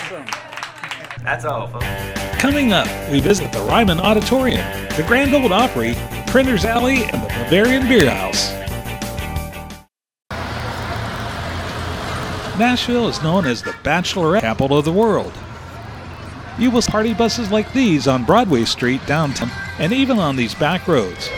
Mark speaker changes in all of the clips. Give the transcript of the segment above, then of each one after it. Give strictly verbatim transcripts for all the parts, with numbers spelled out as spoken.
Speaker 1: Awesome.
Speaker 2: That's all, folks.
Speaker 3: Coming up, we visit the Ryman Auditorium, the Grand Ole Opry, Printer's Alley, and the Bavarian Beer House. Nashville is known as the bachelorette capital of the world. You will see party buses like these on Broadway Street downtown, and even on these back roads.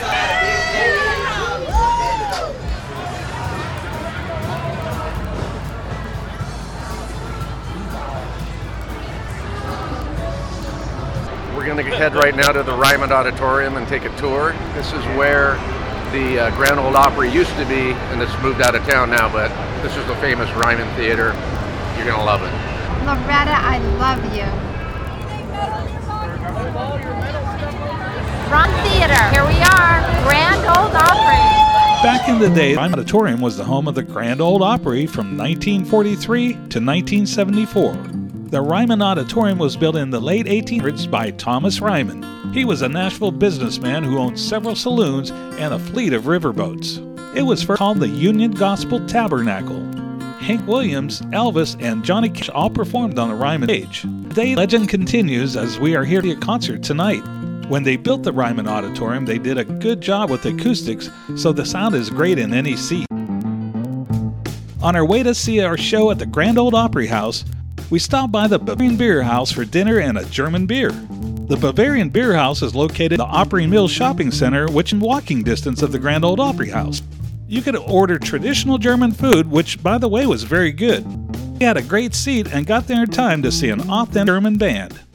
Speaker 4: We're going to head right now to the Ryman Auditorium and take a tour. This is where the uh, Grand Ole Opry used to be, and it's moved out of town now, but this is the famous Ryman Theater. You're going to love it.
Speaker 5: Loretta, I love you. Ron Theater, here we are, Grand Ole Opry.
Speaker 3: Back in the day, the Ryman Auditorium was the home of the Grand Ole Opry from nineteen forty-three to nineteen seventy-four. The Ryman Auditorium was built in the late eighteen hundreds by Thomas Ryman. He was a Nashville businessman who owned several saloons and a fleet of riverboats. It was first called the Union Gospel Tabernacle. Hank Williams, Elvis, and Johnny Cash all performed on the Ryman stage. Today, legend continues as we are here to a concert tonight. When they built the Ryman Auditorium, they did a good job with acoustics, so the sound is great in any seat. On our way to see our show at the Grand Ole Opry House, we stopped by the Bavarian Beer House for dinner and a German beer. The Bavarian Beer House is located in the Opry Mills Shopping Center, which is in walking distance of the Grand Ole Opry House. You could order traditional German food, which, by the way, was very good. We had a great seat and got there in time to see an authentic German band.